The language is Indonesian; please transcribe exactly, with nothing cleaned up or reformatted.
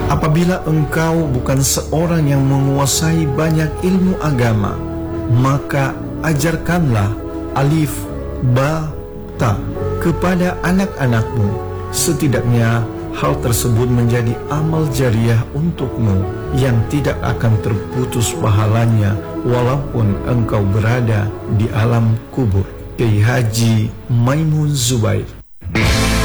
Apabila engkau bukan seorang yang menguasai banyak ilmu agama, maka ajarkanlah alif, ba, ta kepada anak-anakmu. Setidaknya hal tersebut menjadi amal jariah untukmu yang tidak akan terputus pahalanya walaupun engkau berada di alam kubur. Kiai Haji Maimun Zubair.